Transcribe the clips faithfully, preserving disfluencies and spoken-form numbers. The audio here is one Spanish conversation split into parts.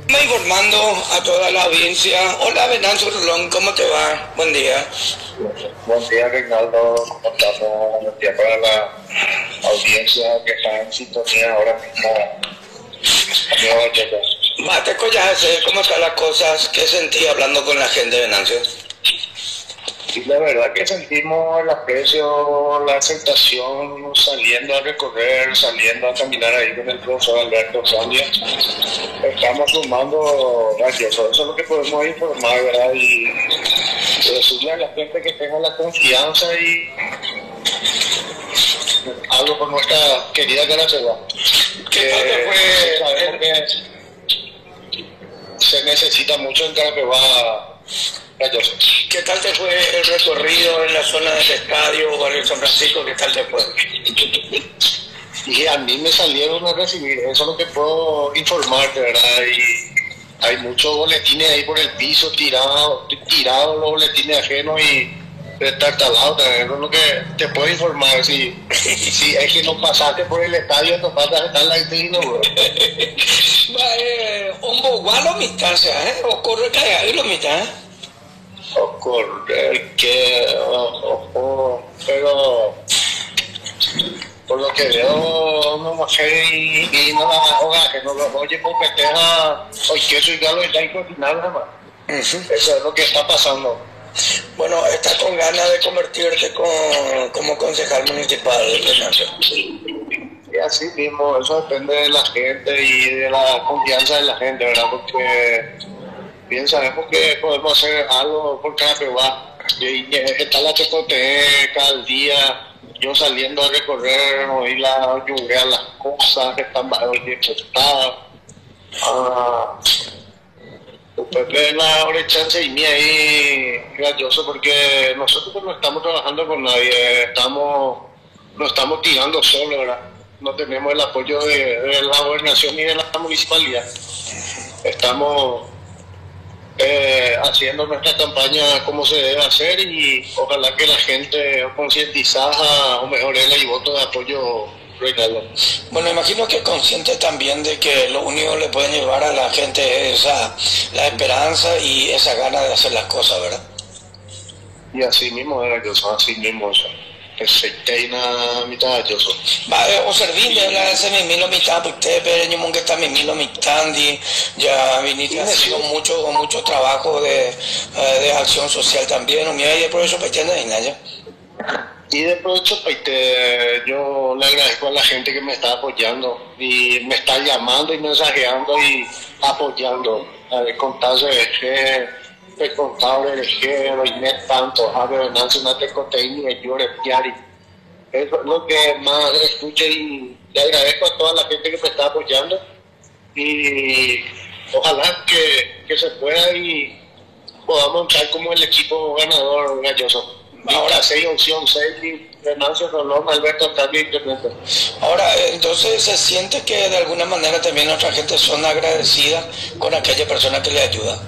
Me informando a toda la audiencia. Hola, Venancio Rolón, ¿cómo te va? Buen día. Buen día, Reinaldo. ¿Cómo estamos? Buen día para la audiencia que está en sintonía ahora mismo. Mateco, ya sé cómo están las cosas. ¿Qué sentí hablando con la gente, Venancio? Y la verdad que sentimos el aprecio, la aceptación saliendo a recorrer, saliendo a caminar ahí con el profesor Alberto Sandia. Estamos sumando rayos, eso es lo que podemos informar, ¿verdad? Y decirle a la gente que tenga la confianza y algo por nuestra querida Caraceba. ¿Qué tal te fue? Sabemos que se necesita mucho en Caraceba. Rayos. ¿Qué tal te fue el recorrido en la zona del estadio, Barrio San Francisco? ¿Qué tal te fue? Y a mí me salieron a recibir, eso es lo que puedo informarte, ¿verdad? Y hay muchos boletines ahí por el piso tirados, tirados los boletines ajenos y destartalados, eso es lo que te puedo informar. Si, si es que no pasaste por el estadio, no vas a estar la destino, bro. Un bogualo mitad, ¿eh? O corre caer mitad, ¿eh? Ocurre que, oh, oh, oh, pero por lo que veo, no mujer y, y no la ahoga, que no lo oye porque tenga hoy queso y galo y está incoordinado, nada más. Uh-huh. Eso es lo que está pasando. Bueno, estás con ganas de convertirte con, como concejal municipal, Ignacio. Y así mismo, eso depende de la gente y de la confianza de la gente, ¿verdad? Porque bien sabemos que podemos hacer algo por Caraceba. Está la Checoteca al día, yo saliendo a recorrer, oír la lluvia, las cosas que están disfrutadas. Ah, Pepe la hora chance y mía ahí gracioso porque nosotros no estamos trabajando con nadie, estamos, no estamos tirando solo, ¿verdad? No tenemos el apoyo de, de la gobernación ni de la municipalidad. Estamos Eh, haciendo nuestra campaña como se debe hacer y ojalá que la gente concientizada o mejor el voto de apoyo, Reinaldo. Bueno, imagino que consciente también de que lo único que le puede llevar a la gente es esa, la esperanza y esa gana de hacer las cosas, ¿verdad? Y así mismo era yo, así mismo eso. Perfecteina mitad yo soy. Vale, o servir la ese mi milo mitad, porque pero yo que está mi milo mitad y ya viniste haciendo mucho mucho trabajo de, de acción social también, o mira y de provecho pequeña y nada. Y de provecho pues, yo le agradezco a la gente que me está apoyando y me está llamando y mensajeando y apoyando. A ver, contarse que el contable de género y no tanto, a ver, Nancy, no te conté ni yo respiar. Eso es lo que más escuché y le agradezco a toda la gente que me está apoyando y ojalá que, que se pueda y podamos entrar como el equipo ganador galloso. Ahora seis opción seis, Venancio Rolón, Alberto también. Ahora, entonces se siente que de alguna manera también nuestra gente son agradecidas con aquella persona que le ayuda.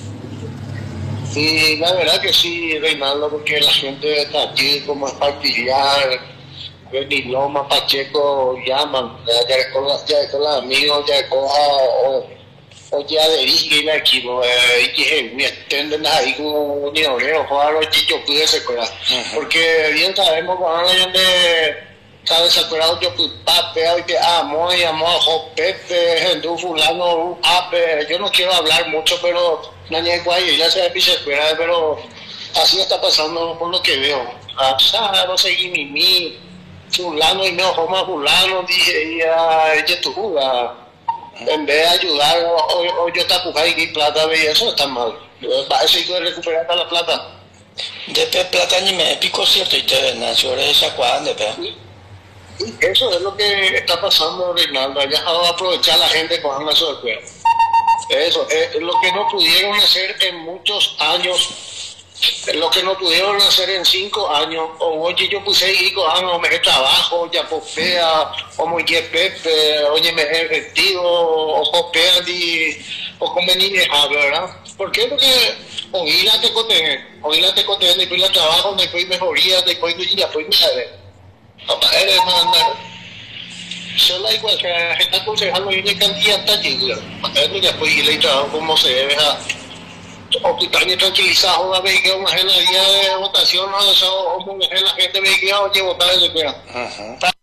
Y la verdad que sí, Reinaldo, porque la gente está aquí como es familiar, ni Loma, Pacheco, llaman, ya con los amigos, ya coja, o, o ya de Ike, la equipo, y que me extienden ahí como ni oreo, jugar los chichos, pude secuelar. Porque bien sabemos cuando hay de ¿sabes? Acuerdo yo que pape, hoy que amo y amo a Pepe, gente, fulano, ape, yo no quiero hablar mucho, pero nadie guay, ya se pisa escuela, pero así está pasando por lo que veo. Ah, no seguí mi mi, fulano y me ojo más fulano, dije, ya, ella tu juga. En vez de ayudar, o, o yo te apujar y plata, y eso está mal. Para eso hay que recuperar la plata. De pe plata ni me pico cierto y te nació de esa cuadra de pe. Eso es lo que está pasando, Reinaldo. Ya va a aprovechar la gente con eso de juego. Eso es lo que no pudieron hacer en muchos años, lo que no pudieron hacer en cinco años. O oye, yo puse cinco años, me trabajo, ya popea, o muy pepe, oye, me he vestido, o popea, o come ni deja, ¿verdad? ¿Por qué? Porque oí la te coté, oí la te coté, después la trabajo, después mejoría, después ya fue mi saber. Solo igual que está aconsejando y una cantidad de llega. Makanya después y le trabajo como se debe a hospital tranquilizado una vez que una gente día de votación no eso o la gente ve que oye votar de